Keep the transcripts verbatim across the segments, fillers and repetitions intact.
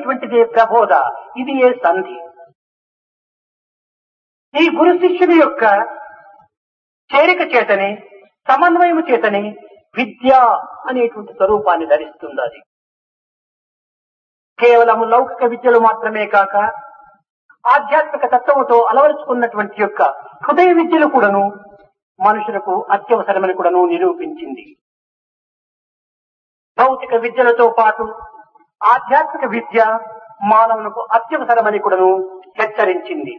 అనేటువంటిదే ప్రబోధ, ఇది ఏ సంధి. ఈ గురు శిష్యుని యొక్క చేరిక చేతనే, సమన్వయము చేతనే విద్య అనేటువంటి స్వరూపాన్ని ధరిస్తుంది. అది కేవలము లౌకిక విద్యలు మాత్రమే కాక ఆధ్యాత్మిక తత్వముతో అలవరుచుకున్నటువంటి యొక్క హృదయ విద్యలు కూడాను మనుషులకు అత్యవసరమని కూడాను నిరూపించింది. భౌతిక విద్యలతో పాటు ఆధ్యాత్మిక విద్య మానవులకు అత్యవసరమని కూడాను హెచ్చరించింది.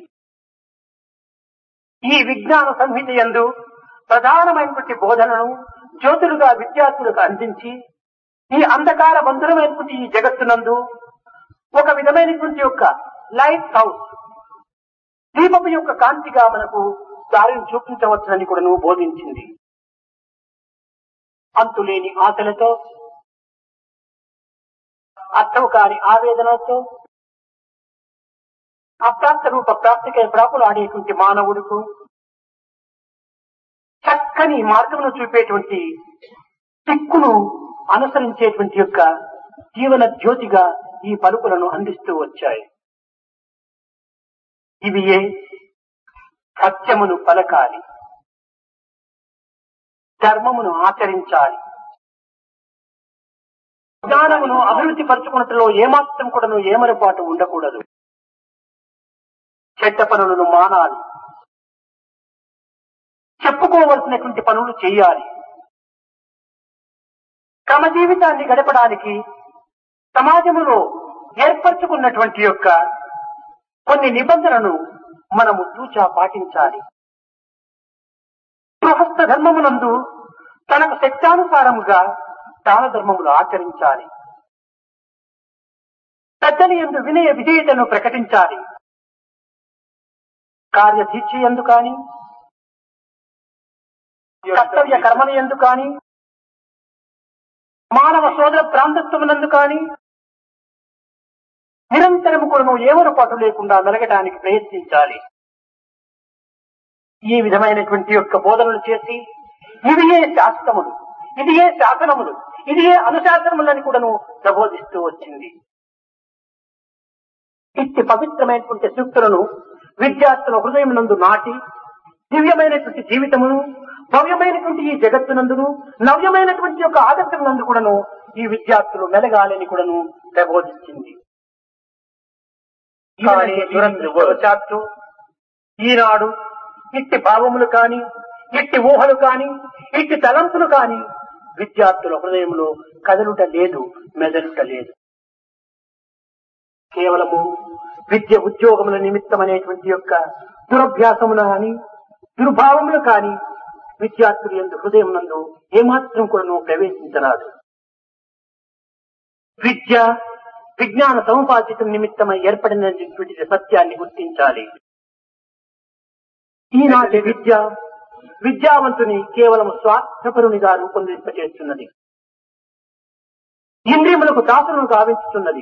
ఈ విజ్ఞాన సంహిత యందు ప్రధానమైనటువంటి బోధనను జ్యోతులుగా విద్యార్థులకు అందించి ఈ అంధకార బంధురమైనటువంటి ఈ జగత్తునందు ఒక విధమైనటువంటి యొక్క లైట్ హౌస్, దీపపు యొక్క కాంతిగా మనకు దారిని చూపించవచ్చునని కూడా నువ్వు బోధించింది. అంతులేని ఆశలతో, అర్థము కాని ఆవేదనతో అప్రాప్త రూప ప్రాప్తికై ప్రాపులాడేటువంటి మానవుడుకు చక్కని మార్గమును చూపేటువంటి దిక్కును అనుసరించేటువంటి యొక్క జీవన జ్యోతిగా ఈ పలుకులను అందిస్తూ వచ్చాయి. ఇవి ఏ సత్యమును పలకాలి, ధర్మమును ఆచరించాలి, జ్ఞానమును అభివృద్ధి పరచుకున్నట్లో ఏమాత్రం కూడాను ఏమరపాటు ఉండకూడదు, చెడ్డ పనులను మానాలి, చెప్పుకోవలసినటువంటి పనులు చేయాలి. క్రమ జీవితాన్ని గడపడానికి సమాజంలో ఏర్పరచుకున్నటువంటి యొక్క కొన్ని నిబంధనలను మనము తూచా పాటించాలి. గృహస్థ ధర్మమునందు తనకు శక్తానుసారముగా దాన ధర్మములు ఆచరించాలి. పెద్దల యందు వినయ విధేయతను ప్రకటించాలి. కార్యదీక్ష యందు కాని, కర్తవ్య కర్మల యందు కాని, మానవ సోదర ప్రాంతత్వమునందు కాని నిరంతరము కూడా ఏమరపాటు లేకుండా మెలగటానికి ప్రయత్నించాలి. ఈ విధమైనటువంటి యొక్క బోధనలు చేసి ఇది ఏ శాస్త్రములు, ఇది ఏ శాసనములు, ఇది ఏ అనుశాసనములని కూడాను ప్రబోధిస్తూ వచ్చింది. ఇట్టి పవిత్రమైనటువంటి సూక్తులను విద్యార్థుల హృదయం నందు నాటి దివ్యమైనటువంటి జీవితమును, భవ్యమైనటువంటి ఈ జగత్తునందును, నవ్యమైనటువంటి యొక్క ఆదర్శం నందు కూడాను ఈ విద్యార్థులు మెలగాలని కూడాను ప్రబోధించింది. కానీ దురదృష్టవశాత్తు ఈనాడు ఇట్టి భావములు కాని, ఇట్టి ఊహలు కాని, ఇట్టి తలంపులు కాని విద్యార్థుల హృదయంలో కదలుట లేదు, మెదలుట లేదు. కేవలము విద్య ఉద్యోగముల నిమిత్తం అనేటువంటి యొక్క దురభ్యాసములు కాని, దుర్భావములు కాని విద్యార్థులు యందు హృదయం నందు ఏమాత్రం కూడా ప్రవేశించరాదు. విద్య విజ్ఞాన సముపార్జితం నిమిత్తమై ఏర్పడినటువంటి సత్యాన్ని గుర్తించాలి. ఈనాటి విద్య విద్యావంతుని కేవలం స్వార్థపరునిగా రూపొందింపచేస్తున్నది, ఇంద్రియములకు దాసులను గావించుతున్నది.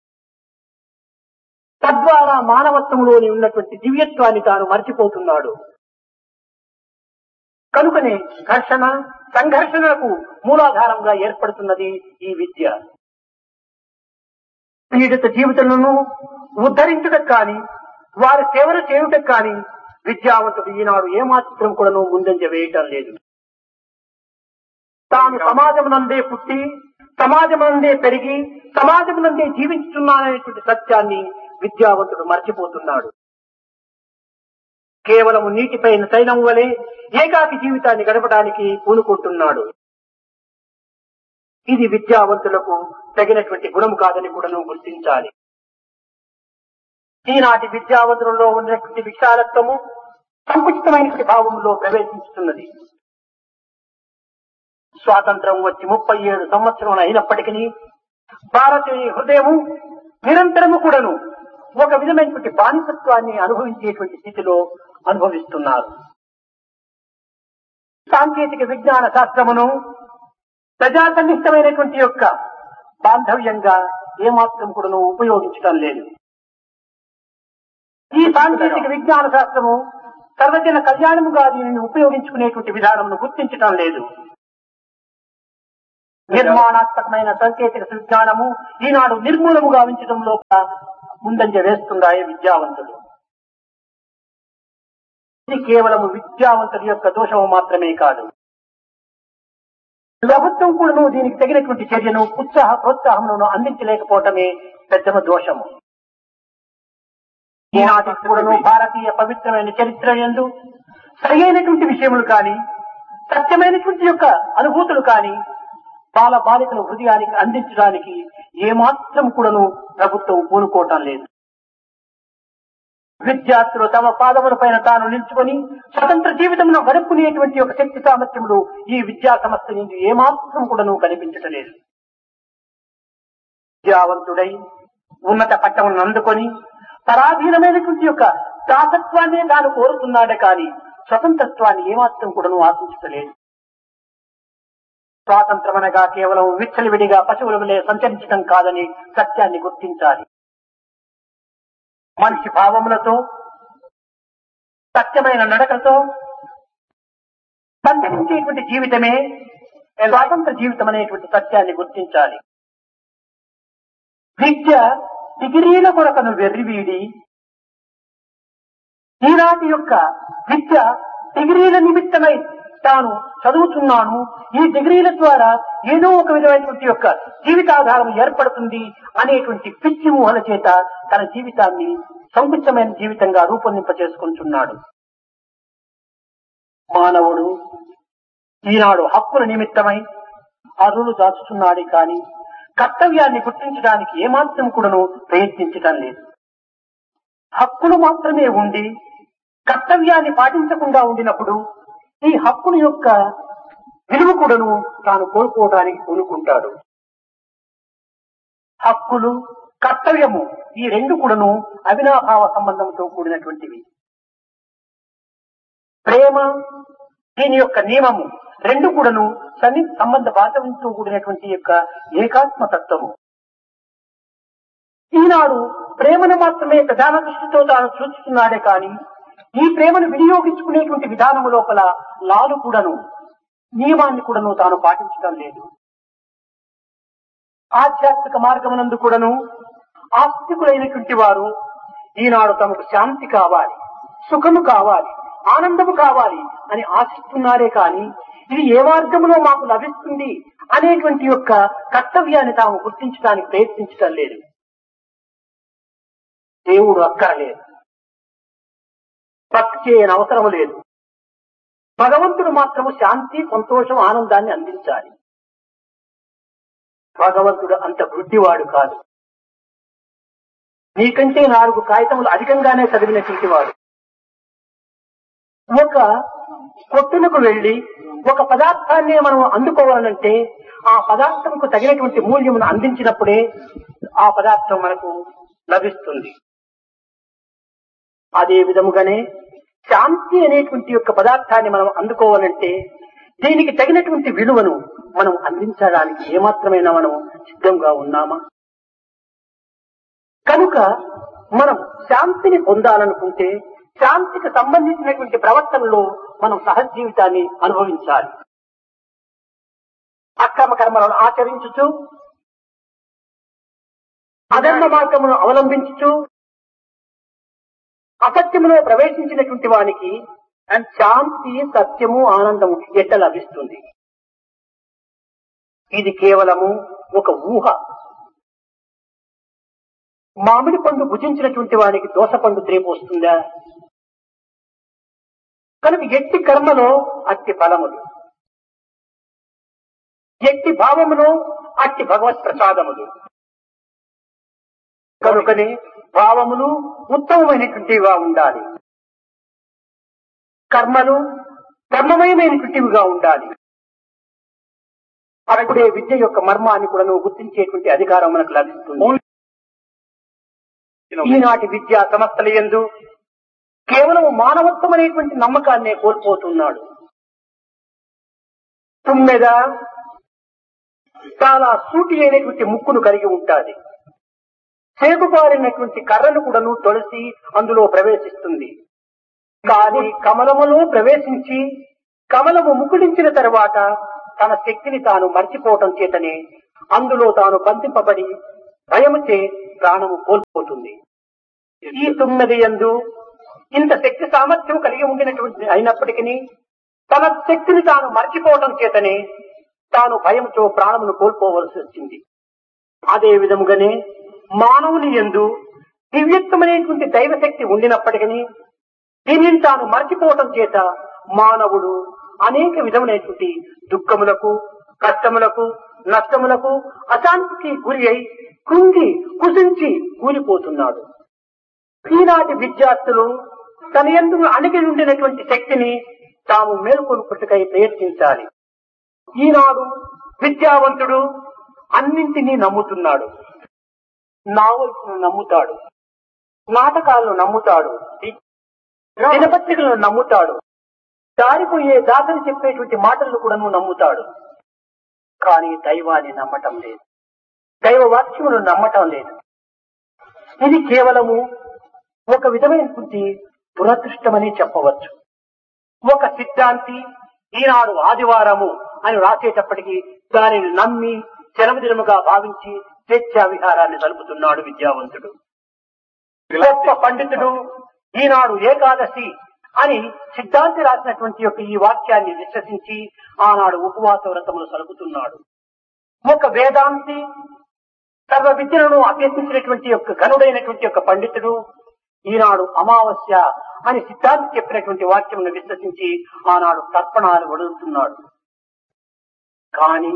తద్వారా మానవత్వంలోని ఉన్నటువంటి దివ్యత్వాన్ని తాను మర్చిపోతున్నాడు. కనుకనే ఘర్షణ, సంఘర్షణలకు మూలాధారంగా ఏర్పడుతున్నది ఈ విద్య. పీడిత జీవితాలను ఉద్ధరించుటకు కానీ, వారి సేవలు చేయుటకు కానీ విద్యావంతుడు ఈనాడు ఏమాత్రం కూడా ముందంజ వేయటం లేదు. తాను సమాజమునందే పుట్టి, సమాజమునందే పెరిగి, సమాజమునందే జీవించుతున్నాననేటువంటి సత్యాన్ని విద్యావంతుడు మర్చిపోతున్నాడు. కేవలము నీటిపైన తైలం వలె ఏకాకి జీవితాన్ని గడపడానికి పూనుకుంటున్నాడు. ఇది విద్యావంతులకు తగినటువంటి గుణము కాదని కూడా నువ్వు గుర్తించాలి. ఈనాటి విద్యావంతులలో ఉన్నటువంటి విశాలత్వము సంకుచితమైనటువంటి భావంలో ప్రవేశిస్తున్నది. స్వాతంత్రం వచ్చి ముప్పై ఏడు సంవత్సరం అయినప్పటికీ భారతీయ హృదయము నిరంతరము కూడాను ఒక విధమైనటువంటి బానిసత్వాన్ని అనుభవించేటువంటి స్థితిలో అనుభవిస్తున్నారు. సాంకేతిక విజ్ఞాన శాస్త్రమును ప్రజాసన్నిష్టమైనటువంటి యొక్క బాంధవ్యంగా ఏమాత్రం కూడా ఉపయోగించడం లేదు. ఈ సాంకేతిక విజ్ఞాన శాస్త్రము సర్వజన కళ్యాణముగా దీనిని ఉపయోగించుకునేటువంటి విధానమును గుర్తించటం లేదు. నిర్మాణాత్మకమైన సాంకేతిక విజ్ఞానము ఈనాడు నిర్మూలము గావించడంలో ముందంజ వేస్తున్నాయి విద్యావంతులు. ఇది కేవలము విద్యావంతుల యొక్క దోషము మాత్రమే కాదు, ప్రభుత్వం కూడా దీనికి తగినటువంటి చర్యను ఉత్సాహ ప్రోత్సాహములను అందించలేకపోవటమే పెద్దమ దోషము. ఈనాటికి కూడాను భారతీయ పవిత్రమైన చరిత్ర యందు సరైనటువంటి విషయములు కానీ సత్యమైనటువంటి యొక్క అనుభూతులు కానీ బాల బాలికల హృదయానికి అందించడానికి ఏమాత్రం కూడాను ప్రభుత్వం పూనుకోవటం లేదు. విద్యార్థులు తమ పాదముల పైన తాను నిల్చుకొని స్వతంత్ర జీవితంలో గడుపుకునేటువంటి ఒక శక్తి సామర్థ్యములు ఈ విద్యా సంస్థ నుండి ఏమాత్రం కూడాను కనిపించటం లేదు. విద్యావంతుడై ఉన్నత పట్టములను అందుకొని పరాధీనమైనటువంటి యొక్క దాసత్వాన్ని తాను కోరుతున్నాడే కానీ స్వతంత్రత్వాన్ని ఏమాత్రం కూడాను ఆశించలేదు. స్వాతంత్రం అనగా కేవలం విచ్చలవిడిగా పశువుల వలె సంచరించడం కాదని సత్యాన్ని గుర్తించాలి. మనిషి భావములతో సత్యమైన నడకతో సంచరించేటువంటి జీవితమే స్వాతంత్ర జీవితం అనేటువంటి సత్యాన్ని గుర్తించాలి. విద్య డిగ్రీల కొరకను వెర్రివీడి ఈనాటి యొక్క విద్య డిగ్రీల నిమిత్తమై తాను చదువుతున్నాను, ఈ డిగ్రీల ద్వారా ఏదో ఒక విధమైనటువంటి యొక్క జీవితాధారం ఏర్పడుతుంది అనేటువంటి పిచ్చి ఊహల చేత తన జీవితాన్ని సంకుచమైన జీవితంగా రూపొందింప చేసుకుంటున్నాడు. మానవుడు ఈనాడు హక్కుల నిమిత్తమై అరువులు దాచుతున్నాడే కాని కర్తవ్యాన్ని గుర్తించడానికి ఏమాత్రం కూడాను ప్రయత్నించడం లేదు. హక్కులు మాత్రమే ఉండి కర్తవ్యాన్ని పాటించకుండా ఉండినప్పుడు ఈ హక్కుల యొక్క విలువ కూడాను తాను కోల్పోవడానికి కోరుకుంటాడు. హక్కులు కర్తవ్యము ఈ రెండు కూడాను అవినాభావ సంబంధంతో కూడినటువంటివి. ప్రేమ దీని యొక్క నియమము రెండు కూడాను సన్ని సంబంధ బాధ్యతతో కూడినటువంటి యొక్క ఏకాత్మ తత్వము. ఈనాడు ప్రేమను మాత్రమే ప్రధాన దృష్టితో తాను చూస్తున్నాడే కాని ఈ ప్రేమను వినియోగించుకునేటువంటి విధానము లోపల లాలు కూడాను నియమాన్ని కూడాను తాను పాటించడం లేదు. ఆధ్యాత్మిక మార్గమునందు కూడాను ఆస్తికులైనటువంటి వారు ఈనాడు తమకు శాంతి కావాలి, సుఖము కావాలి, ఆనందము కావాలి అని ఆశిస్తున్నారే కాని ఇది ఏ మార్గంలో మాకు లభిస్తుంది అనేటువంటి యొక్క కర్తవ్యాన్ని తాము గుర్తించడానికి ప్రయత్నించడం లేదు. దేవుడు అక్కరలేదు, భక్తి చేయని అవసరం లేదు. భగవంతుడు మాత్రము శాంతి, సంతోషం, ఆనందాన్ని అందించాలి. భగవంతుడు అంత గుడ్డివాడు కాదు. నీకంటే నాలుగు కాగితములు అధికంగానే చదివినటువంటి వాడు. ఒక కొట్టునకు వెళ్లి ఒక పదార్థాన్ని మనం అందుకోవాలంటే ఆ పదార్థంకు తగినటువంటి మూల్యమును అందించినప్పుడే ఆ పదార్థం మనకు లభిస్తుంది. అదే విధముగానే శాంతి అనేటువంటి యొక్క పదార్థాన్ని మనం అందుకోవాలంటే దీనికి తగినటువంటి విలువను మనం అందించడానికి ఏమాత్రమైనా మనం సిద్ధంగా ఉన్నామా? కనుక మనం శాంతిని పొందాలనుకుంటే శాంతికి సంబంధించినటువంటి ప్రవర్తనలో మనం సహజ జీవితాన్ని అనుభవించాలి. అక్రమ కర్మలను ఆచరించుచు అధర్మ మార్గమును అవలంబించుచు అసత్యములో ప్రవేశించినటువంటి వానికి శాంతి, సత్యము, ఆనందము ఎట్లా లభిస్తుంది? ఇది కేవలము ఒక ఊహ. మామిడి పండు భుజించినటువంటి వానికి దోస పండు రేపు వస్తుందా? కనుక ఎట్టి కర్మలో అట్టి ఫలములు, ఎట్టి భావములో అట్టి భగవత్ ప్రసాదములు. కనుకనే భావములు ఉత్తమమైనటువంటివిగా ఉండాలి, కర్మలు ధర్మమయమైనటువంటివిగా ఉండాలి. అప్పుడే విద్య యొక్క మర్మాన్ని కూడా నువ్వు గుర్తించేటువంటి అధికారం మనకు లభిస్తుంది. ఈనాటి విద్యా సంస్థల యందు కేవలం మానవత్వం అనేటువంటి నమ్మకాన్నే కోల్పోతున్నాడు. తుమ్మెద చాలా సూటి అయినటువంటి ముక్కును కలిగి ఉంటాది. చేగుబారినటువంటి కర్రను కూడాను తొలసి అందులో ప్రవేశిస్తుంది. కానీ కమలములో ప్రవేశించి కమలము ముకుళించిన తర్వాత తన శక్తిని తాను మర్చిపోవటం చేతనే అందులో తాను బంధింపబడి భయముచే ప్రాణము కోల్పోతుంది. ఈ తుమ్మెది యందు ఇంత శక్తి సామర్థ్యం కలిగి ఉండినటువంటి అయినప్పటికీ తన శక్తిని తాను మర్చిపోవటం చేతనే తాను భయంతో ప్రాణమును కోల్పోవలసి వచ్చింది. అదే విధముగానే మానవుని యందు దివ్యత్వమైనటువంటి దైవశక్తి ఉండినప్పటికీ దీనిని తాను మర్చిపోవటం చేత మానవుడు అనేక విధములైనటువంటి దుఃఖములకు, కష్టములకు, నష్టములకు, అశాంతికి గురి అయి కృంగి కుసించి కూలిపోతున్నాడు. ఈనాటి విద్యార్థులు తన యందు అణిగి ఉండినటువంటి శక్తిని తాము మేల్కొల్పుటకై ప్రయత్నించాలి. ఈనాడు విద్యావంతుడు అన్నింటినీ నమ్ముతున్నాడు. నావల్స్ను నమ్ముతాడు, నాటకాలను నమ్ముతాడు, దినపత్రికలను నమ్ముతాడు, దారిపోయే దాతలు చెప్పేటువంటి మాటలను కూడా నమ్ముతాడు. కానీ దైవాన్ని నమ్మటం లేదు, దైవ వాక్యమును నమ్మటం లేదు. ఇది కేవలము ఒక విధమైనటువంటి దురదృష్టమని చెప్పవచ్చు. ఒక సిద్ధాంతి ఈనాడు ఆదివారము అని రాసేటప్పటికీ దానిని నమ్మి సెలవు దినముగా భావించి స్వేచ్ఛా విహారాన్ని జరుపుతున్నాడు విద్యావంతుడు. గొప్ప పండితుడు ఈనాడు ఏకాదశి అని సిద్ధాంతి రాసినటువంటి యొక్క ఈ వాక్యాన్ని విశ్వసించి ఆనాడు ఉపవాస వ్రతములు సలుపుతున్నాడు. ఒక వేదాంతి సర్వ విద్యలను అభ్యసించినటువంటి యొక్క ఘనుడైనటువంటి యొక్క పండితుడు ఈనాడు అమావాస్య అని సిద్ధాంతి చెప్పినటువంటి వాక్యమును విశ్వసించి ఆనాడు తర్పణాలు వదులుతున్నాడు. కానీ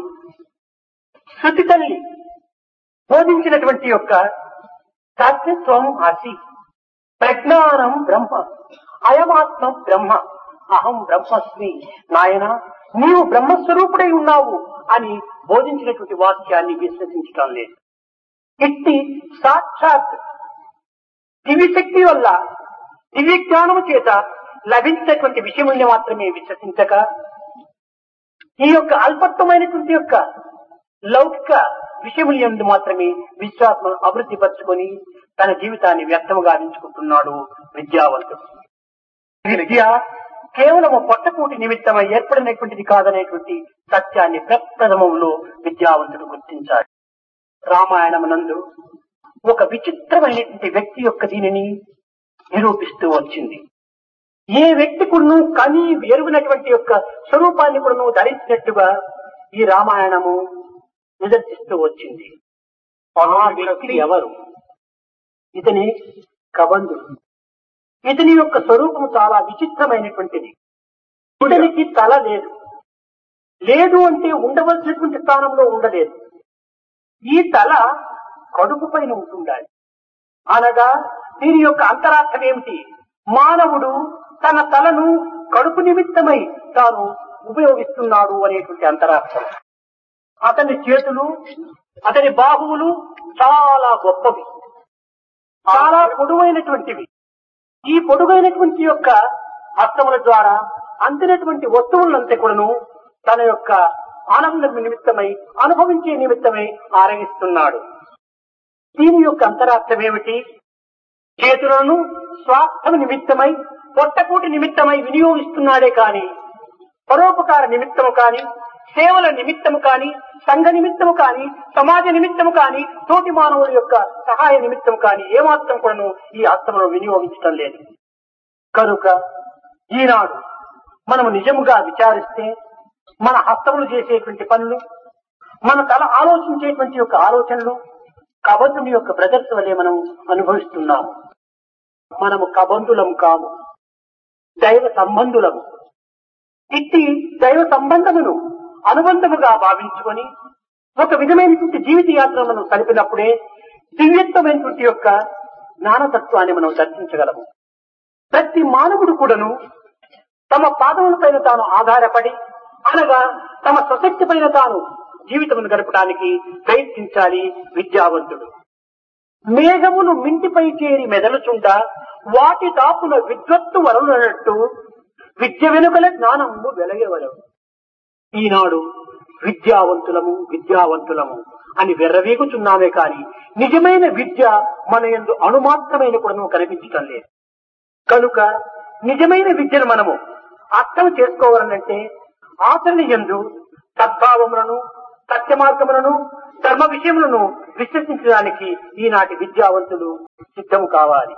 శృతి తల్లి బోధించినటువంటి యొక్క సత్యత్వం అసి, ప్రజ్ఞానం బ్రహ్మ, అయమాత్మ బ్రహ్మ, అహం బ్రహ్మస్మి, నాయన నీవు బ్రహ్మస్వరూపుడై ఉన్నావు అని బోధించినటువంటి వాక్యాన్ని విశ్వసించటం లేదు. ఇట్టి సాక్షాత్ దివ్యశక్తి వల్ల దివ్య జ్ఞానము చేత లభించినటువంటి విషయముల్ని మాత్రమే విశ్వసించక ఈ యొక్క అల్పత్వమైనటువంటి యొక్క లౌకిక విషయముల యందు మాత్రమే విశ్వాసం అభివృద్ధి పరుచుకొని తన జీవితాన్ని వ్యర్థముగా గావించుకుంటున్నాడు విద్యావంతుడు. విద్య కేవలము పొట్టకూటి నిమిత్తమై ఏర్పడినటువంటిది కాదనేటువంటి సత్యాన్ని ప్రప్రథమంలో విద్యావంతుడు గుర్తించాడు. రామాయణమునందు ఒక విచిత్రమైనటువంటి వ్యక్తి యొక్క దీనిని నిరూపిస్తూ వచ్చింది. ఏ వ్యక్తి కూడా కని ఎరుగినటువంటి యొక్క స్వరూపాన్ని కూడా ధరించినట్టుగా ఈ రామాయణము నిదర్శిస్తూ వచ్చింది. ఆ వ్యక్తి ఎవరు? ఇతని కబంధుడు. ఇతని యొక్క స్వరూపం చాలా విచిత్రమైనటువంటిది. ఇతనికి తల లేదు, లేదు అంటే ఉండవలసినటువంటి స్థానంలో ఉండలేదు. ఈ తల కడుపు పైన ఉంటుండాలి. అనగా దీని యొక్క అంతరార్థం ఏమిటి? మానవుడు తన తలను కడుపు నిమిత్తమై తాను ఉపయోగిస్తున్నాడు అనేటువంటి అంతరార్థం. అతని చేతులు, అతని బాహువులు చాలా గొప్పవి, చాలా పొడవైనటువంటివి. ఈ పొడుగైనటువంటి యొక్క హస్తముల ద్వారా అందినటువంటి వస్తువులంతా కూడాను తన యొక్క ఆనందం నిమిత్తమై, అనుభవించే నిమిత్తమై ఆరగిస్తున్నాడు. దీని యొక్క అంతరార్థం ఏమిటి? చేతులను స్వార్థం నిమిత్తమై, పొట్టకూటి నిమిత్తమై వినియోగిస్తున్నాడే కాని పరోపకార నిమిత్తము కాని, సేవల నిమిత్తము కాని, సంఘ నిమిత్తము కాని, సమాజ నిమిత్తము కాని, తోటి మానవుల యొక్క సహాయ నిమిత్తం కాని ఏమాత్రం కూడాను ఈ హస్తమును వినియోగించటం లేదు. కనుక ఈనాడు మనము నిజముగా విచారిస్తే మన హస్తములు చేసేటువంటి పనులు, మన తల ఆలోచించేటువంటి యొక్క ఆలోచనలు కబంధుని యొక్క బ్రదర్స్ వలె మనం అనుభవిస్తున్నాము. మనము కబంధులం కాము, దైవ సంబంధులము. ఇట్టి దైవ సంబంధమును అనుబంధముగా భావించుకొని ఒక విధమైనటువంటి జీవిత యాత్ర మనం కలిపినప్పుడే దివ్యత్వమైనటువంటి యొక్క జ్ఞానతత్వాన్ని మనం దర్శించగలము. ప్రతి మానవుడు కూడాను తమ పాదములపైన తాను ఆధారపడి, అనగా తమ స్వశక్తి పైన తాను జీవితమును గడపడానికి ప్రయత్నించాలి విద్యావంతుడు. మేఘములు మింటిపై చేరి మెదలుచుండ వాటి తాపుల విద్వత్తు వలనట్టు విద్య వెనుకల జ్ఞానము వెలగవలవు. ఈనాడు విద్యావంతులము విద్యావంతులము అని వెర్రవీగుచున్నామే కాని నిజమైన విద్య మన యందు అణుమాత్రమైన కూడా కనిపించటం లేదు. కనుక నిజమైన విద్యను మనము అర్థం చేసుకోవాలంటే ఆచరణ యందు సద్భావములను, సత్య మార్గములను, ధర్మ విషయములను విశ్వసించడానికి ఈనాటి విద్యావంతులు సిద్ధము కావాలి.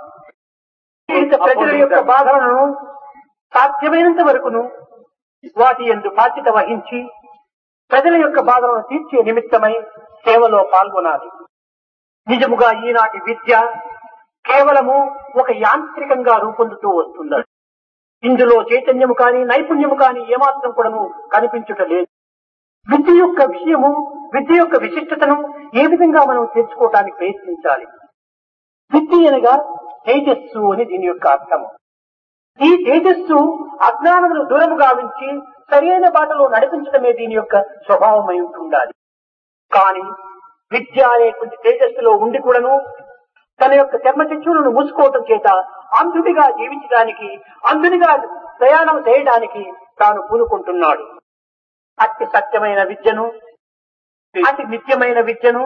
ప్రజల యొక్క బాధలను సాధ్యమైనంత వరకును వాటి యందు బాధ్యత వహించి ప్రజల యొక్క బాధలను తీర్చే నిమిత్తమై సేవలో పాల్గొనాలి. నిజముగా ఈనాటి విద్య కేవలము ఒక యాంత్రికంగా రూపొందుతూ వస్తున్నది. ఇందులో చైతన్యము కానీ నైపుణ్యము కానీ ఏమాత్రం కూడాను కనిపించుట లేదు. విద్య యొక్క విషయము, విద్య యొక్క విశిష్టతను ఏ విధంగా మనం తెలుసుకోవడానికి ప్రయత్నించాలి. విద్య అనగా తేజస్సు అని దీని యొక్క అర్థము. ఈ తేజస్సు అజ్ఞానమును దూరము గావించి సరైన బాటలో నడిపించడమే దీని యొక్క స్వభావమై ఉంటుండాలి. కానీ విద్య అనేటువంటి తేజస్సులో ఉండి కూడాను తన యొక్క చర్మచక్షులను మూసుకోవటం చేత అంధుడిగా జీవించడానికి, అంధుడిగా ప్రయాణం చేయడానికి తాను పూనుకుంటున్నాడు. అతి సత్యమైన విద్యను, అతి నిత్యమైన విద్యను,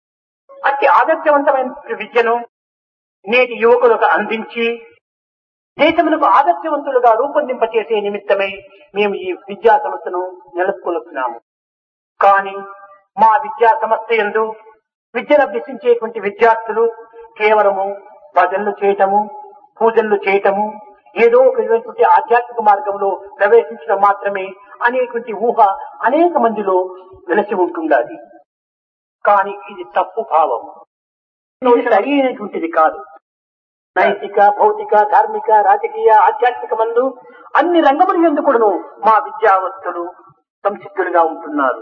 అతి ఆదర్శవంతమైన విద్యను నేటి యువకులకు అందించి దేశమునకు ఆదర్శవంతులుగా రూపొందింపచేసే నిమిత్తమై మేము ఈ విద్యా సంస్థను నెలకొల్పుతున్నాము. కానీ మా విద్యా సంస్థ యందు విద్యను అభ్యసించేటువంటి విద్యార్థులు కేవలము భజనలు చేయటము, పూజలు చేయటము, ఏదో ఒక విధమైనటువంటి ఆధ్యాత్మిక మార్గంలో ప్రవేశించడం మాత్రమే అనేటువంటి ఊహ అనేక మందిలో వెలసి ఉంటుండాలి. కానీ ఇది తప్పు భావం, ఇది సరి అయినటువంటిది కాదు. నైతిక, భౌతిక, ధార్మిక, రాజకీయ, ఆధ్యాత్మిక మందు అన్ని రంగముల యందు కూడాను మా విద్యావంతులు సంసిద్ధులుగా ఉంటున్నారు.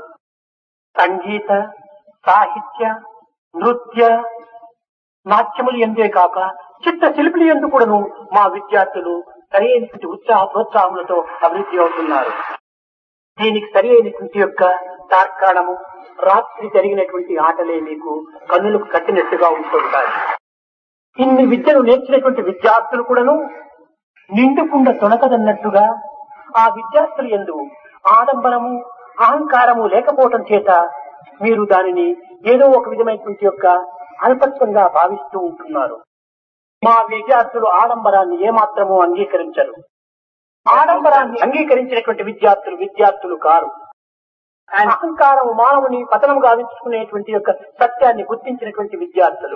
సంగీత, సాహిత్య, నృత్య, నాట్యములు ఎందే కాక చిత్ర శిల్పులు యందు కూడాను మా విద్యార్థులు సరి అయినటువంటి ఉత్సాహ ప్రోత్సాహములతో అభివృద్ధి అవుతున్నారు. దీనికి సరి అయినటువంటి యొక్క తార్కాణము రాత్రి జరిగినటువంటి ఆటలే మీకు కన్నులకు కట్టినట్టుగా ఉంటుంటాయి. ఇన్ని విద్యను నేర్చినటువంటి విద్యార్థులు కూడాను నిండుకుండా తొణకదన్నట్టుగా ఆ విద్యార్థులు యందు ఆడంబరము, అహంకారము లేకపోవటం చేత మీరు దానిని ఏదో ఒక విధమైనటువంటి యొక్క అల్పత్వంగా భావిస్తూ ఉంటున్నారు. మా విద్యార్థులు ఆడంబరాన్ని ఏమాత్రము అంగీకరించరు. ఆడంబరాన్ని అంగీకరించినటువంటి విద్యార్థులు విద్యార్థులు కారు. అహంకారం మానవుని పతనం గావించుకునేటువంటి యొక్క సత్యాన్ని గుర్తించినటువంటి విద్యార్థులు.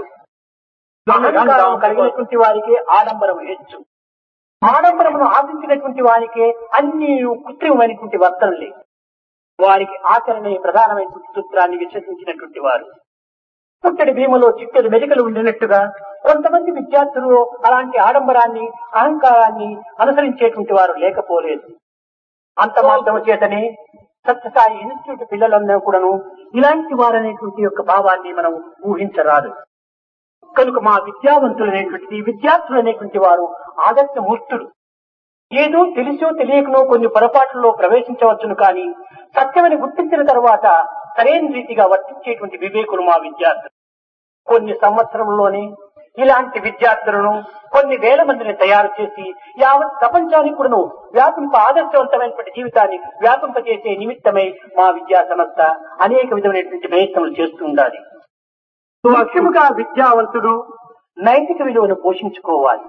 అహంకారం కలిగినటువంటి వారికి ఆడంబరం హెచ్చు, ఆడంబరమును ఆశించినటువంటి వారికి అన్ని కృత్రిమైనటువంటి వర్తనలే. వారికి ఆచరణ ప్రధానమైనటువంటి సూత్రాన్ని విశ్వసించినటువంటి వారు. పుట్టడి భీమలో చిట్టడి మెలికలు ఉండినట్టుగా కొంతమంది విద్యార్థులు అలాంటి ఆడంబరాన్ని, అహంకారాన్ని అనుసరించేటువంటి వారు లేకపోలేదు. అంత మాత్రము చేతనే సత్యసాయి ఇన్స్టిట్యూట్ పిల్లలందరూ కూడాను ఇలాంటి వారనేటువంటి యొక్క భావాన్ని మనం ఊహించరాదు. కనుక మా విద్యావంతులు అనేటువంటి విద్యార్థులు అనేటువంటి వారు ఆదర్శమూర్తులు. ఏదో తెలిసో తెలియకనో కొన్ని పొరపాట్లలో ప్రవేశించవచ్చును, కానీ సత్యమని గుర్తించిన తర్వాత సరైన రీతిగా వర్తించేటువంటి వివేకులు మా విద్యార్థులు. కొన్ని సంవత్సరంలోనే ఇలాంటి విద్యార్థులను కొన్ని వేల మందిని తయారు చేసి యావత్ ప్రపంచానికి కూడాను వ్యాపింప ఆదర్శవంతమైనటువంటి జీవితాన్ని వ్యాపింపజేసే నిమిత్తమై మా విద్యా సంస్థ అనేక విధమైనటువంటి ప్రయత్నాలు చేస్తూ ఉండాలి. ముఖ్యముగా విద్యావంతుడు నైతిక విలువను పోషించుకోవాలి.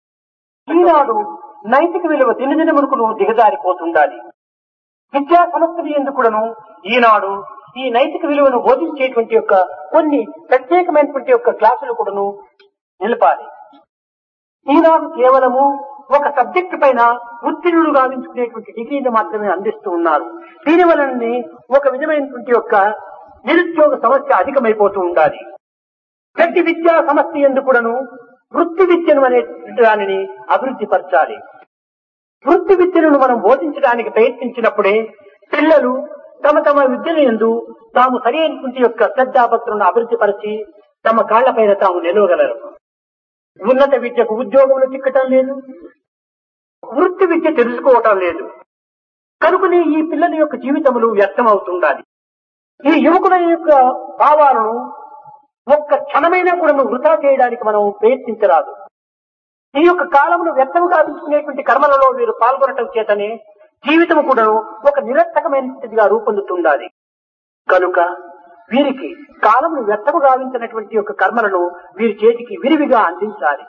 ఈనాడు నైతిక విలువ దినదినమునకును దిగజారిపోతుండాలి. విద్యా సంస్థలు ఎందుకును ఈనాడు ఈ నైతిక విలువను బోధించేటువంటి యొక్క కొన్ని ప్రత్యేకమైనటువంటి యొక్క క్లాసులు కూడాను నిలపాలి. ఈనాడు కేవలము ఒక సబ్జెక్టు పైన ఉత్తీర్ణులు గావించుకునేటువంటి డిగ్రీని మాత్రమే అందిస్తూ ఉన్నారు. దీని వలన ఒక విధమైనటువంటి యొక్క నిరుద్యోగ సమస్య అధికమైపోతూ ఉండాలి. ప్రతి విద్యా సమస్య ఎందుకును వృత్తి విద్యను అనేటువంటి దానిని అభివృద్ధి పరచాలి. వృత్తి విద్యను మనం బోధించడానికి ప్రయత్నించినప్పుడే పిల్లలు తమ తమ విద్యను యందు తాము సరైనటువంటి యొక్క శ్రద్ధాభక్తులను అభివృద్ధి పరిచి తమ కాళ్లపైన తాము నిలవగలరు. ఉన్నత విద్యకు ఉద్యోగంలో చిక్కటం లేదు, వృత్తి విద్య తెలుసుకోవటం లేదు. కనుకనే ఈ పిల్లల యొక్క జీవితములు వ్యర్థమవుతుండాలి. ఈ యువకుల యొక్క భావాలను ఒక్క క్షణమైనా కూడా వృధా చేయడానికి మనం ప్రయత్నించరాదు. ఈ యొక్క కాలమును వ్యర్థము గావించుకునేటువంటి కర్మలలో వీరు పాల్గొనటం చేతనే జీవితము కూడా ఒక నిరర్థకమైనదిగా రూపొందుతుండాలి. కనుక వీరికి కాలమును వ్యర్థము గావించినటువంటి యొక్క కర్మలను వీరి చేతికి విరివిగా అందించాలి.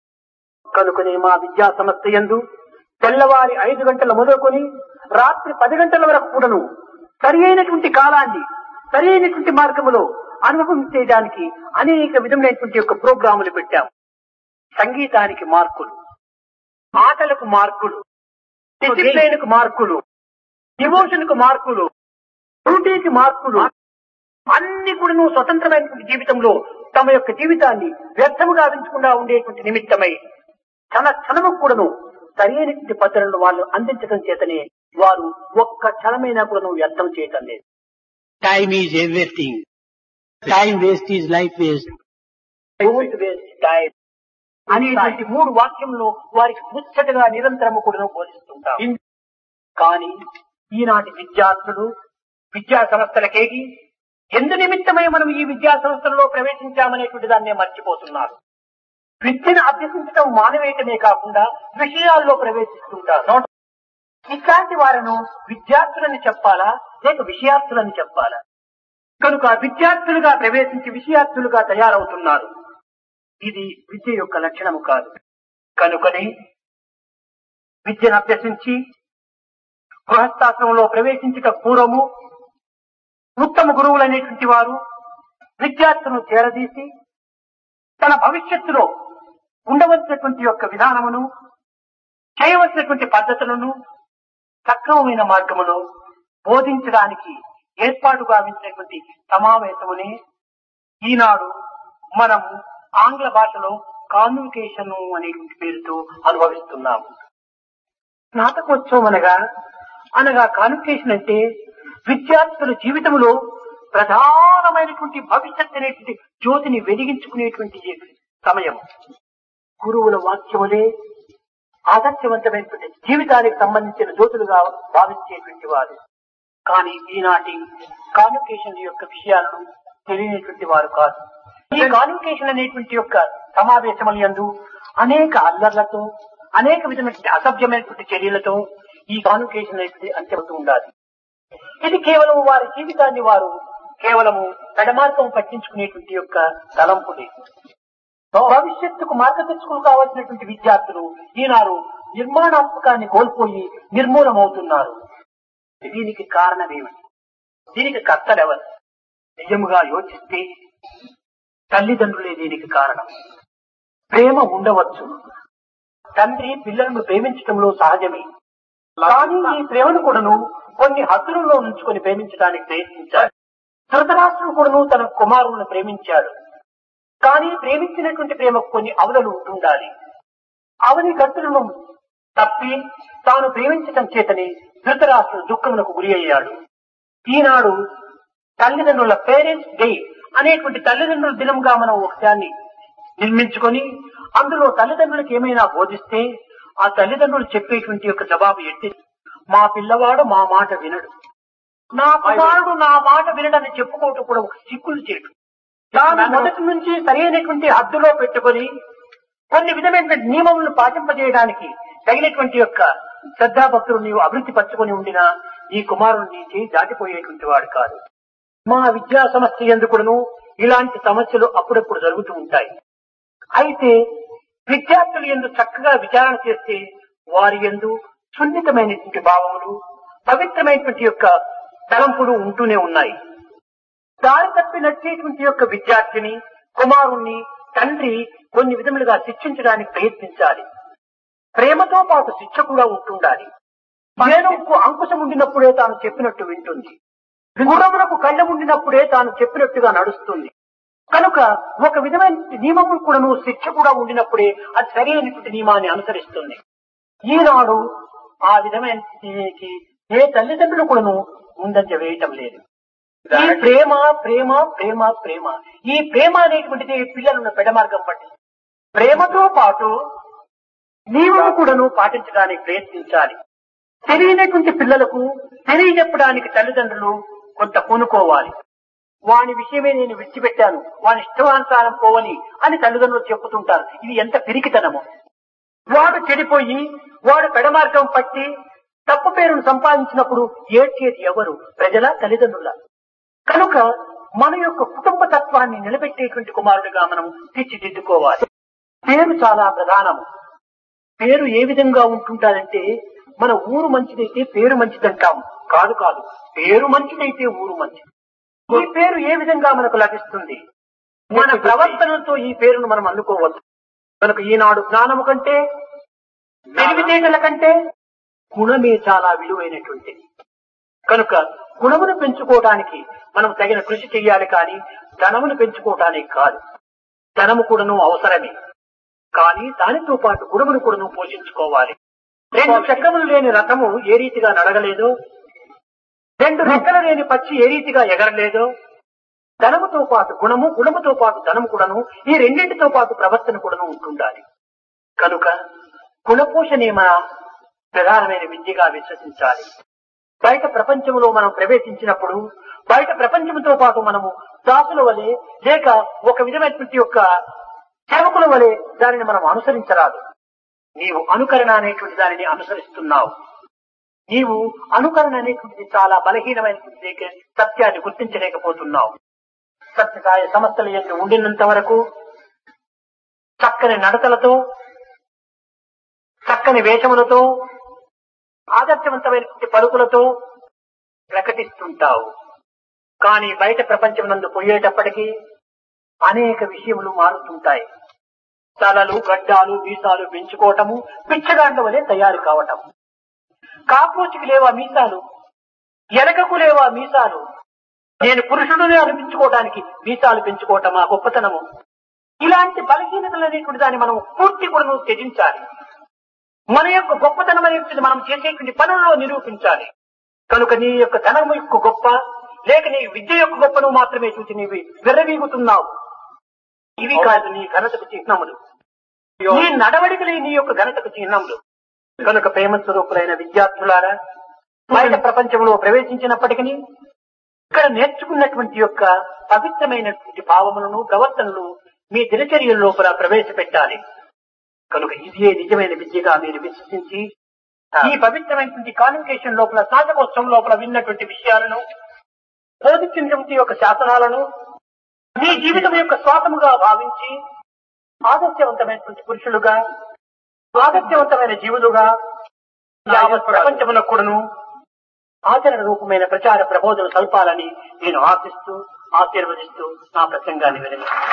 కనుకనే మా విద్యా సంస్థ యందు తెల్లవారి ఐదు గంటల మొదలుకొని రాత్రి పది గంటల వరకు కూడాను సరి అయినటువంటి కాలాన్ని సరి అయినటువంటి మార్గంలో అనుభవించేయడానికి అనేక విధములైనటువంటి యొక్క ప్రోగ్రాములు పెట్టాం. సంగీతానికి మార్కులు, ఆటలకు మార్కులు, డిసిప్లైన్ కు మార్కులు, డివోషన్ కు మార్కులు, డ్యూటీకి మార్కులు, అన్ని కూడా నువ్వు స్వతంత్రమైనటువంటి జీవితంలో తమ యొక్క జీవితాన్ని వ్యర్థముగా గావించకుండా ఉండేటువంటి నిమిత్తమై క్షణ క్షణము కూడాను సరైనటువంటి పద్ధతులను వాళ్ళు అందించడం చేతనే వారు ఒక్క క్షణమైనా కూడా నువ్వు వ్యర్థం చేయటం లేదు. Time is everything. Time waste is life waste. Don't waste time అనేటువంటి మూడు వాక్యంలో వారికి ముచ్చటగా నిరంతరము కూడా బోధిస్తుంటాం. కానీ ఈనాటి విద్యార్థులు విద్యా సంస్థలకేగి ఎందు నిమిత్తమై మనం ఈ విద్యా సంస్థలలో ప్రవేశించామనేటువంటి దాన్నే మర్చిపోతున్నారు. విద్యను అభ్యసించడం మానవేయటమే కాకుండా విషయాల్లో ప్రవేశిస్తుంటారు. ఇట్లాంటి వారిను విద్యార్థులని చెప్పాలా లేక విషయార్థులని చెప్పాలా? కనుక విద్యార్థులుగా ప్రవేశించి విషయార్థులుగా తయారవుతున్నారు. ఇది విద్య యొక్క లక్షణము కాదు. కనుకనే విద్యను అభ్యసించి గృహస్థాశ్రమంలో ప్రవేశించక పూర్వము ఉత్తమ గురువులైనటువంటి వారు విద్యార్థులను చేరదీసి తన భవిష్యత్తులో ఉండవలసినటువంటి యొక్క విధానమును, చేయవలసినటువంటి పద్ధతులను సక్రమమైన మార్గములో బోధించడానికి ఏర్పాటు గావించినటువంటి సమావేశమునే ఈనాడు మనం ఆంగ్ల భాషలో కాన్వికేషన్ అనేటువంటి పేరుతో అనుభవిస్తున్నాము. స్నాతకోత్సవం అనగా అనగా కాన్వికేషన్ అంటే విద్యార్థుల జీవితంలో ప్రధానమైనటువంటి భవిష్యత్ అనేటువంటి జ్యోతిని వెలిగించుకునేటువంటి సమయం. గురువుల వాక్యములే ఆదర్శవంతమైనటువంటి జీవితానికి సంబంధించిన జ్యోతులుగా భావించేటువంటి వారు. కానీ ఈనాటి కాన్వికేషన్ యొక్క విషయాలను తెలియనటువంటి వారు కాదు. ఈ కాన్వికేషన్ అనేటువంటి యొక్క సమావేశముల యందు అనేక అల్లర్లతో అనేక విధమైనటువంటి అసభ్యమైనటువంటి చర్యలతో ఈ కాన్వికేషన్ అనేటువంటి అంత్యమవుతూ ఉండాలి. ఇది కేవలం వారి జీవితాన్ని వారు కేవలము పెడమార్గం పట్టించుకునేటువంటి యొక్క తలంపులే. భవిష్యత్తుకు మార్గదర్శకులు కావాల్సినటువంటి విద్యార్థులు ఈనాడు నిర్మాణాత్మకాన్ని కోల్పోయి నిర్మూలమవుతున్నారు. దీనికి కారణమేమిటి? దీనికి కర్తలెవరు? నిజముగా యోచిస్తే తల్లిదండ్రులే దీనికి కారణం. ప్రేమ ఉండవచ్చు, తండ్రి పిల్లలను ప్రేమించడంలో సహజమే. కానీ ఈ ప్రేమను కూడాను కొన్ని హద్దులలో ఉంచుకొని ప్రేమించడానికి ప్రయత్నించాడు. ధృతరాష్ట్రుడు కూడాను తన కుమారులను ప్రేమించాడు. కానీ ప్రేమించినటువంటి ప్రేమకు కొన్ని అవధులు ఉంటుండాలి. అవని గట్టులను తప్పి తాను ప్రేమించటం చేతని ధృతరాష్ట్రుడు దుఃఖములకు గురి అయ్యాడు. ఈనాడు తల్లిదండ్రుల పేరెంట్స్ డే అనేటువంటి తల్లిదండ్రుల దినంగా మనం ఒకదాన్ని నిర్మించుకొని అందులో తల్లిదండ్రులకు ఏమైనా బోధిస్తే ఆ తల్లిదండ్రులు చెప్పేటువంటి యొక్క జవాబు ఎట్టి, మా పిల్లవాడు మా మాట వినడు, నా కుమారుడు నా మాట వినడని చెప్పుకోవటం కూడా ఒక సిక్కులు చేయడం. తాను మొదటి నుంచి సరైనటువంటి హద్దులో పెట్టుకొని కొన్ని విధమైన నియమములను పాటింపజేయడానికి తగినటువంటి యొక్క శ్రద్ధాభక్తులు నీవు అభివృద్ధి పరచుకొని ఉండినా ఈ కుమారుడు నీ చేయి దాటిపోయేటువంటి వాడు కాదు. మా విద్యా సమస్య ఎందుకును ఇలాంటి సమస్యలు అప్పుడప్పుడు జరుగుతూ ఉంటాయి. అయితే విద్యార్థులు ఎందు చక్కగా విచారణ చేస్తే వారి ఎందు సున్నితమైనటువంటి భావములు, పవిత్రమైనటువంటి యొక్క తలంపులు ఉంటూనే ఉన్నాయి. దారి తప్పి నడిచేటువంటి యొక్క విద్యార్థిని కుమారుణ్ణి తండ్రి కొన్ని విధములుగా శిక్షించడానికి ప్రయత్నించాలి. ప్రేమతో పాటు శిక్ష కూడా ఉంటుండాలి. మేనకు అంకుశం ఉండినప్పుడే తాను చెప్పినట్టు వింటుంది, గుర్రములకు కళ్ళ ఉండినప్పుడే తాను చెప్పినట్టుగా నడుస్తుంది. కనుక ఒక విధమైన నియమములు కూడాను శిక్ష కూడా ఉండినప్పుడే అది సరైనటువంటి నియమాన్ని అనుసరిస్తుంది. ఈనాడు ఆ విధమైన ఏ తల్లిదండ్రులు కూడాను ముందంజ వేయటం లేదు. ఈ ప్రేమ ప్రేమ ప్రేమ ప్రేమ ఈ ప్రేమ అనేటువంటిది పిల్లలను పెడమార్గం పట్టి ప్రేమతో పాటు నియమము కూడాను పాటించడానికి ప్రయత్నించాలి. తెలియనటువంటి పిల్లలకు తెలియజెప్పడానికి తల్లిదండ్రులు కొంత పూనుకోవాలి. వాని విషయమే నేను విడిచిపెట్టాను, వాని ఇష్టానుసారం పోవని అని తల్లిదండ్రులు చెప్పుతుంటారు. ఇది ఎంత పిరికితనము! వాడు చెడిపోయి వాడు పెడమార్గం పట్టి తప్పు పేరును సంపాదించినప్పుడు ఏడ్చేది ఎవరు? ప్రజల, తల్లిదండ్రుల. కనుక మన యొక్క కుటుంబ తత్వాన్ని నిలబెట్టేటువంటి కుమారుడిగా మనం తీర్చిదిద్దుకోవాలి. పేరు చాలా ప్రధానము. పేరు ఏ విధంగా ఉంటుంటారంటే మన ఊరు మంచిదైతే పేరు మంచిదంటాం. కాదు కాదు, పేరు మంచిదైతే ఊరు మంచిది. ఈ పేరు ఏ విధంగా మనకు లభిస్తుంది? మన ప్రవర్తనతో ఈ పేరును మనం అందుకోవచ్చు. కనుక ఈనాడు జ్ఞానము కంటే, తెలివితేటల కంటే గుణమే చాలా విలువైనటువంటిది. కనుక గుణమును పెంచుకోవడానికి మనం తగిన కృషి చెయ్యాలి, కానీ ధనమును పెంచుకోవటానికి కాదు. ధనము కూడాను అవసరమే, కానీ దానితో పాటు గుణమును కూడాను పోషించుకోవాలి. రెండు చక్రములు లేని రథము ఏ రీతిగా నడగలేదో, రెండు రెక్కలు లేని పక్షి ఏ రీతిగా ఎగరలేదో, ధనముతో పాటు గుణము, గుణముతో పాటు ధనము కూడాను, ఈ రెండింటితో పాటు ప్రవర్తన కూడాను ఉంటుండాలి. కనుక గుణపోషణే మన ప్రధానమైన విద్యగా విశ్వసించాలి. బయట ప్రపంచంలో మనం ప్రవేశించినప్పుడు బయట ప్రపంచంతో పాటు మనము దాసుల వలె లేక ఒక విధమైనటువంటి యొక్క సేవకుల వలె దానిని మనం అనుసరించరాదు. నీవు అనుకరణ అనేటువంటి దానిని అనుసరిస్తున్నావు. నీవు అనుకరణ అనేటువంటిది చాలా బలహీనమైనటువంటి సత్యాన్ని గుర్తించలేకపోతున్నావు. సత్యసాయ సంస్థల యందు ఉండినంత వరకు చక్కని నడతలతో, చక్కని వేషములతో, ఆదర్శవంతమైనటువంటి పలుకులతో ప్రకటిస్తుంటావు. కానీ బయట ప్రపంచం నందు పోయేటప్పటికీ అనేక విషయములు మారుతుంటాయి. తలలు, గడ్డాలు, మీసాలు పెంచుకోవటము, పిచ్చగాండ్ల వలె తయారు కావటం. కాక్రోచికి లేవా మీసాలు, ఎలకకు లేవా మీసాలు, నేను పురుషుడునే అనిపించుకోవడానికి మీసాలు పెంచుకోవటం ఆ గొప్పతనము. ఇలాంటి బలహీనతలు అనేటువంటి దాన్ని మనం పూర్తి కూడా త్యజించాలి. మన యొక్క గొప్పతనం అనేటువంటి మనం చేసేటువంటి పనుల్లో నిరూపించాలి. కనుక నీ యొక్క ధనము యొక్క గొప్ప లేక నీ విద్య యొక్క గొప్పను మాత్రమే చూసి నీవి విర్రవీగుతున్నావు. ఇవి కాదు నీ ఘనతకు చిహ్నములు. నీ నడవడికలే నీ యొక్క ఘనతకు చిహ్నములు. కనుక ప్రేమ స్వరూపులైన విద్యార్థులారా, బయట ప్రపంచంలో ప్రవేశించినప్పటికీ ఇక్కడ నేర్చుకున్నటువంటి యొక్క పవిత్రమైనటువంటి భావములను, ప్రవర్తనలు మీ దినచర్య లోపల ప్రవేశపెట్టాలి. కనుక ఇదే నిజమైన విద్యగా మీరు విశ్వసించి ఈ పవిత్రమైనటువంటి కాన్వకేషన్ లోపల, స్నాతకోత్సవం లోపల విన్నటువంటి విషయాలను, బోధించినటువంటి యొక్క శాసనాలను మీ జీవితం యొక్క స్వాతముగా భావించి ఆదర్శవంతమైనటువంటి పురుషులుగా, ఆదర్శవంతమైన జీవులుగా యావత్ ప్రపంచమునకు కూడాను ఆచరణ రూపమైన ప్రచార ప్రబోధన సల్పాలని నేను ఆశిస్తూ ఆశీర్వదిస్తూ నా ప్రసంగాన్ని విరమిస్తున్నాను.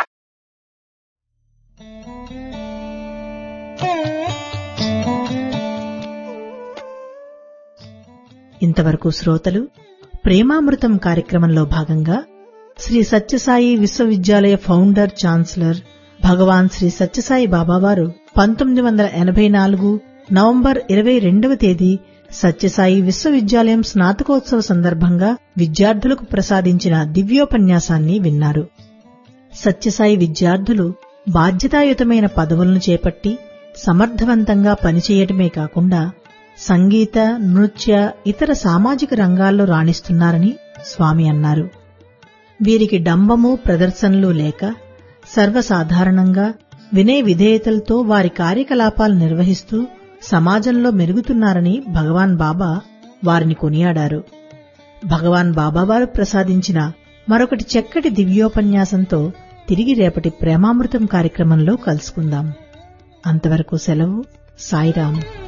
ఇంతవరకు శ్రోతలు ప్రేమామృతం కార్యక్రమంలో భాగంగా శ్రీ సత్యసాయి విశ్వవిద్యాలయ ఫౌండర్ ఛాన్సలర్ భగవాన్ శ్రీ సత్యసాయి బాబావారు పంతొమ్మిది వందల ఎనభై నాలుగు నవంబర్ ఇరవై రెండవ తేదీ సత్యసాయి విశ్వవిద్యాలయం స్నాతకోత్సవ సందర్భంగా విద్యార్థులకు ప్రసాదించిన దివ్యోపన్యాసాన్ని విన్నారు. సత్యసాయి విద్యార్థులు బాధ్యతాయుతమైన పదవులను చేపట్టి సమర్థవంతంగా పనిచేయటమే కాకుండా సంగీత, నృత్య, ఇతర సామాజిక రంగాల్లో రాణిస్తున్నారని స్వామి అన్నారు. వీరికి డంబము, ప్రదర్శనలు లేక సర్వసాధారణంగా వినయ విధేయతలతో వారి కార్యకలాపాలు నిర్వహిస్తూ సమాజంలో మెరుగుతున్నారని భగవాన్ బాబా వారిని కొనియాడారు. భగవాన్ బాబావారు ప్రసాదించిన మరొకటి చక్కటి దివ్యోపన్యాసంతో తిరిగి రేపటి ప్రేమామృతం కార్యక్రమంలో కలుసుకుందాం. అంతవరకు సెలవు. సాయిరాం.